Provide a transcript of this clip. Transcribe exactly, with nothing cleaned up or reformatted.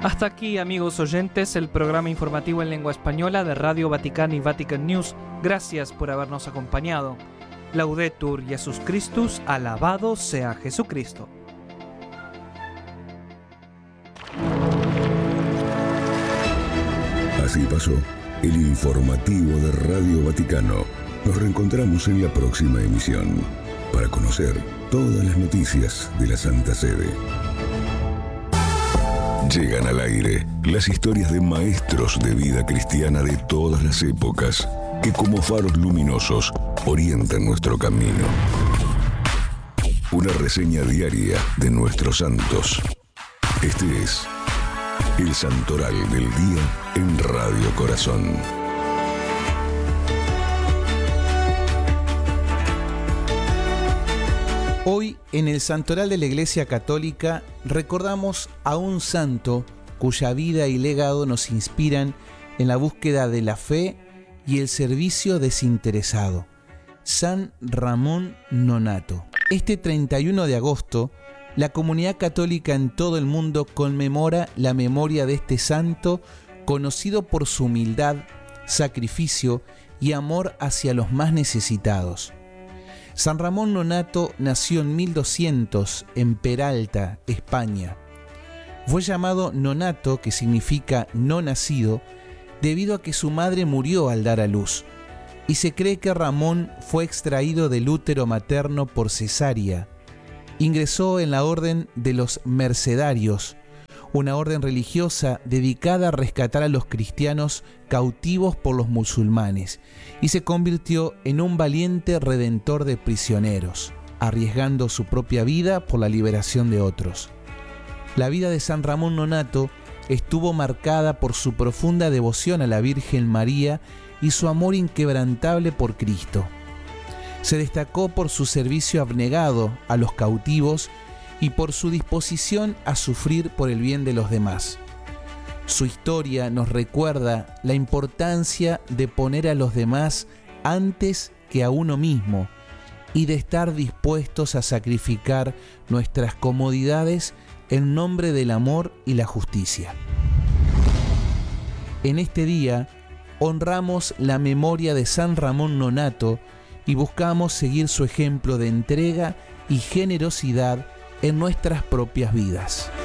Hasta aquí, amigos oyentes, el programa informativo en lengua española de Radio Vaticana y Vatican News. Gracias por habernos acompañado. Laudetur Jesus Christus, alabado sea Jesucristo. Así pasó el informativo de Radio Vaticano. Nos reencontramos en la próxima emisión para conocer todas las noticias de la Santa Sede. Llegan al aire las historias de maestros de vida cristiana de todas las épocas que como faros luminosos orientan nuestro camino. Una reseña diaria de nuestros santos. Este es el Santoral del Día en Radio Corazón. Hoy, en el Santoral de la Iglesia Católica, recordamos a un santo cuya vida y legado nos inspiran en la búsqueda de la fe y el servicio desinteresado. San Ramón Nonnato. Este treinta y uno de agosto, la comunidad católica en todo el mundo conmemora la memoria de este santo, conocido por su humildad, sacrificio y amor hacia los más necesitados. San Ramón Nonnato nació en mil doscientos en Peralta, España. Fue llamado Nonnato, que significa no nacido, debido a que su madre murió al dar a luz, y se cree que Ramón fue extraído del útero materno por cesárea. Ingresó en la orden de los Mercedarios, una orden religiosa dedicada a rescatar a los cristianos cautivos por los musulmanes, y se convirtió en un valiente redentor de prisioneros, arriesgando su propia vida por la liberación de otros. La vida de San Ramón Nonnato estuvo marcada por su profunda devoción a la Virgen María y su amor inquebrantable por Cristo. Se destacó por su servicio abnegado a los cautivos y por su disposición a sufrir por el bien de los demás. Su historia nos recuerda la importancia de poner a los demás antes que a uno mismo y de estar dispuestos a sacrificar nuestras comodidades en nombre del amor y la justicia. En este día honramos la memoria de San Ramón Nonnato y buscamos seguir su ejemplo de entrega y generosidad en nuestras propias vidas.